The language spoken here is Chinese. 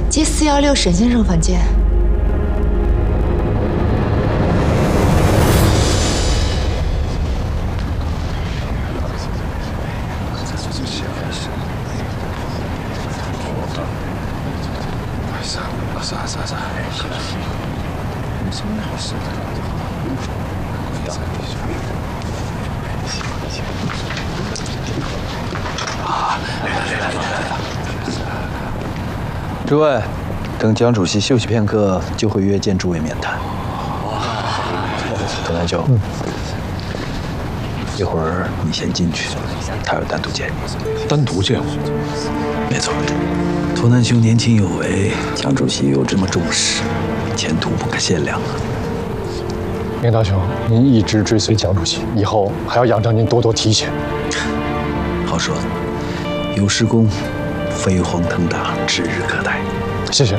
接416沈先生房间。 诸位，等蒋主席休息片刻，就会约见诸位面谈。佟南兄，一会儿你先进去，他要单独见你。 单独见我？ 没错，佟南兄年轻有为，蒋主席又这么重视，前途不可限量啊。 明大兄，您一直追随蒋主席，以后还要仰仗您多多提携。 好说，有失功，飞黄腾达，指日可待。 谢谢。